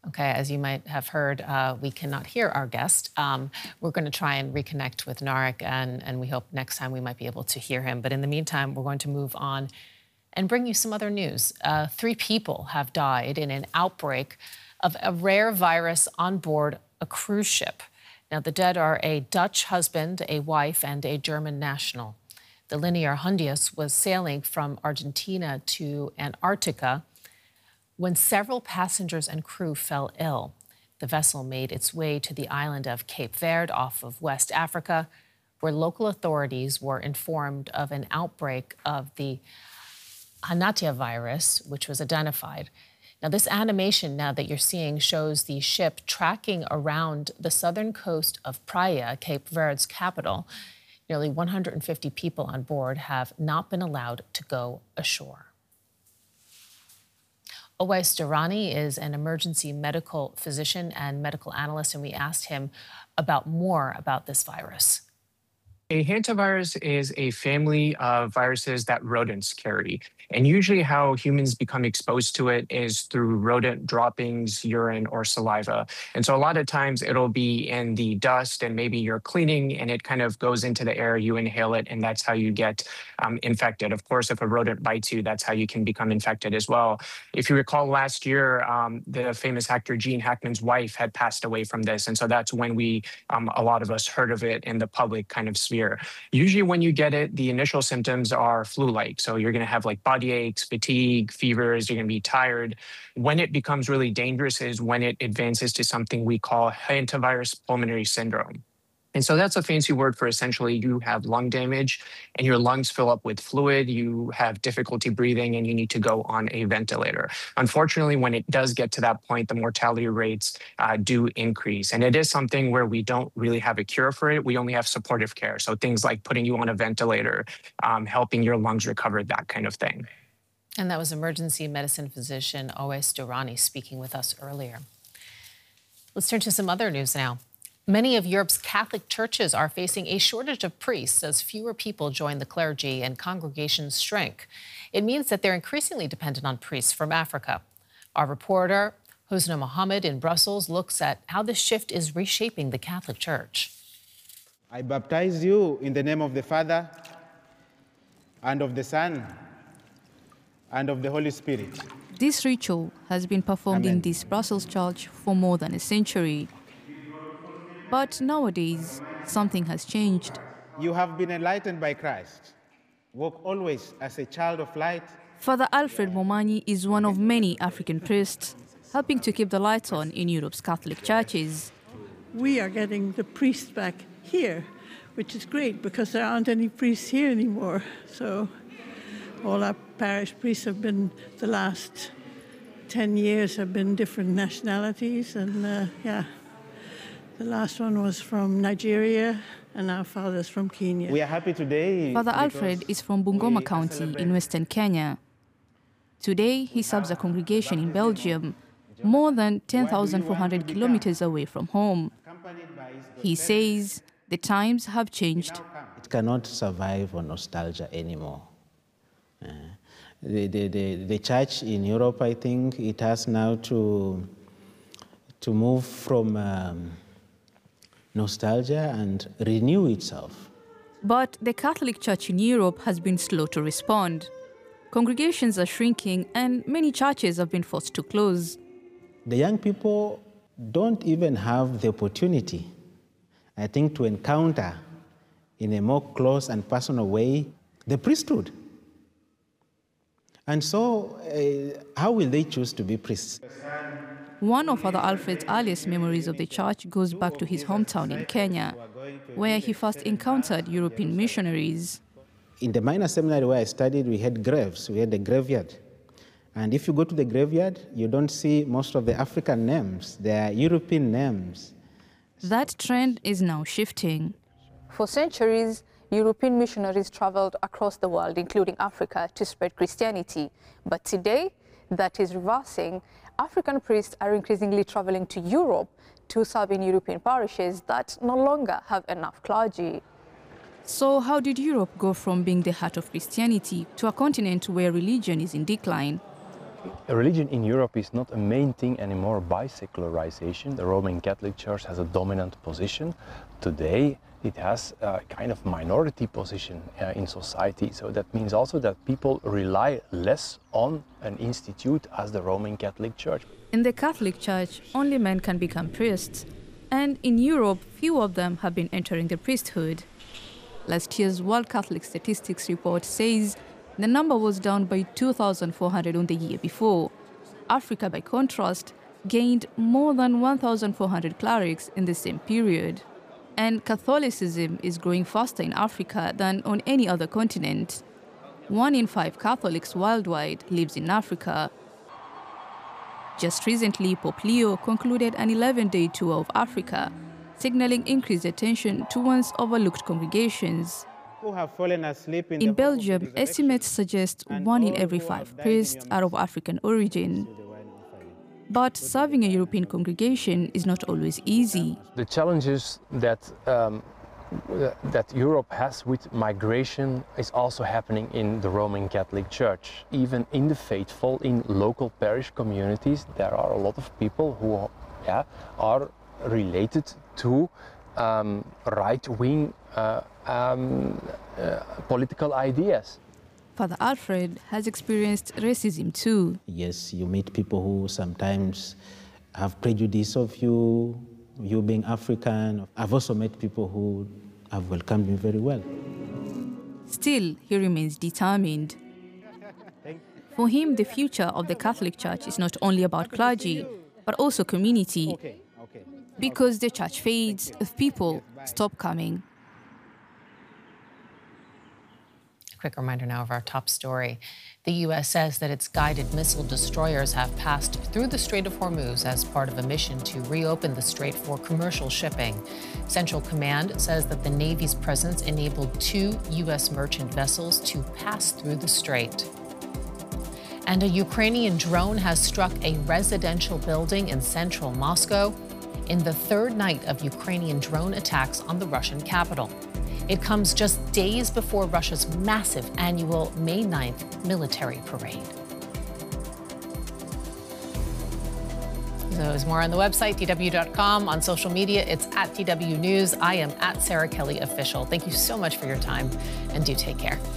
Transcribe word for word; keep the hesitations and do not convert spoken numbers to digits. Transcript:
Okay, as you might have heard, uh, we cannot hear our guest. Um, we're going to try and reconnect with Narek, and, and we hope next time we might be able to hear him. But in the meantime, we're going to move on and bring you some other news. Uh, three people have died in an outbreak of a rare virus on board a cruise ship. Now, the dead are a Dutch husband, a wife, and a German national. The Linear Hondius was sailing from Argentina to Antarctica when several passengers and crew fell ill. The vessel made its way to the island of Cape Verde off of West Africa, where local authorities were informed of an outbreak of the Hantavirus virus, which was identified. Now, this animation now that you're seeing shows the ship tracking around the southern coast of Praia, Cape Verde's capital. Nearly one hundred fifty people on board have not been allowed to go ashore. Owais Durrani is an emergency medical physician and medical analyst, and we asked him about more about this virus. A hantavirus is a family of viruses that rodents carry. And usually how humans become exposed to it is through rodent droppings, urine, or saliva. And so a lot of times it'll be in the dust, and maybe you're cleaning and it kind of goes into the air, you inhale it, and that's how you get um, infected. Of course, if a rodent bites you, that's how you can become infected as well. If you recall last year, um, the famous actor Gene Hackman's wife had passed away from this. And so that's when we, um, a lot of us heard of it in the public kind of sphere. Usually when you get it, the initial symptoms are flu-like. So you're going to have like body aches, fatigue, fevers, you're going to be tired. When it becomes really dangerous is when it advances to something we call hantavirus pulmonary syndrome. And so that's a fancy word for essentially you have lung damage and your lungs fill up with fluid, you have difficulty breathing, and you need to go on a ventilator. Unfortunately, when it does get to that point, the mortality rates uh, do increase. And it is something where we don't really have a cure for it. We only have supportive care. So things like putting you on a ventilator, um, helping your lungs recover, that kind of thing. And that was emergency medicine physician Owais Durrani speaking with us earlier. Let's turn to some other news now. Many of Europe's Catholic churches are facing a shortage of priests as fewer people join the clergy and congregations shrink. It means that they're increasingly dependent on priests from Africa. Our reporter, Husna Mohammed in Brussels, looks at how this shift is reshaping the Catholic Church. I baptize you in the name of the Father, and of the Son, and of the Holy Spirit. This ritual has been performed Amen. in this Brussels church for more than a century. But nowadays, something has changed. You have been enlightened by Christ. Walk always as a child of light. Father Alfred Momani is one of many African priests helping to keep the lights on in Europe's Catholic churches. We are getting the priests back here, which is great because there aren't any priests here anymore. So all our parish priests have been, the last ten years have been different nationalities, and uh, yeah. The last one was from Nigeria, and our father's from Kenya. We are happy today. Father Alfred is from Bungoma County in western Kenya. Today, he serves a congregation in Belgium, more than ten thousand four hundred kilometers away from home. He says the times have changed. It cannot survive on nostalgia anymore. Uh, the, the, the, the church in Europe, I think, it has now to, to move from um, nostalgia and renew itself. But the Catholic Church in Europe has been slow to respond. Congregations are shrinking and many churches have been forced to close. The young people don't even have the opportunity, I think, to encounter in a more close and personal way the priesthood. And so, uh, how will they choose to be priests? One of Father Alfred's earliest memories of the church goes back to his hometown in Kenya, where he first encountered European missionaries. In the minor seminary where I studied, we had graves, we had a graveyard. And if you go to the graveyard, you don't see most of the African names, they are European names. That trend is now shifting. For centuries, European missionaries traveled across the world, including Africa, to spread Christianity. But today, that is reversing. African priests are increasingly traveling to Europe to serve in European parishes that no longer have enough clergy. So how did Europe go from being the heart of Christianity to a continent where religion is in decline? religion in Europe is not a main thing anymore by secularization. The Roman Catholic Church has a dominant position. Today, it has a kind of minority position uh, in society. So that means also that people rely less on an institute as the Roman Catholic Church. In the Catholic Church, only men can become priests. And in Europe, few of them have been entering the priesthood. Last year's World Catholic Statistics report says the number was down by two thousand four hundred on the year before. Africa, by contrast, gained more than one thousand four hundred clerics in the same period. And Catholicism is growing faster in Africa than on any other continent. One in five Catholics worldwide lives in Africa. Just recently, Pope Leo concluded an eleven-day tour of Africa, signaling increased attention to once overlooked congregations. Who have fallen asleep in, In the Belgium, estimates suggest one in every five priests are of African origin. But serving a European congregation is not always easy. The challenges that um, that Europe has with migration is also happening in the Roman Catholic Church. Even in the faithful, in local parish communities, there are a lot of people who yeah, are related to um, right-wing uh, um, uh, political ideas. Father Alfred has experienced racism too. Yes, you meet people who sometimes have prejudice of you, you being African. I've also met people who have welcomed me very well. Still, he remains determined. For him, the future of the Catholic Church is not only about clergy, but also community. Because the church fades if people stop coming. Quick reminder now of our top story. The U S says that its guided missile destroyers have passed through the Strait of Hormuz as part of a mission to reopen the strait for commercial shipping. Central Command says that the Navy's presence enabled two U S merchant vessels to pass through the strait. And a Ukrainian drone has struck a residential building in central Moscow in the third night of Ukrainian drone attacks on the Russian capital. It comes just days before Russia's massive annual May ninth military parade. So there's more on the website, T W dot com. On social media, it's at T W News. I am at Sarah Kelly Official. Thank you so much for your time, and do take care.